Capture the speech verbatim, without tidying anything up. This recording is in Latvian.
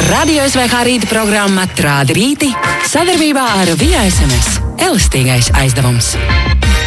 Radio S V H rīta programma Trādi rīti sadarbībā ar Via S M S. Elastīgais aizdevums.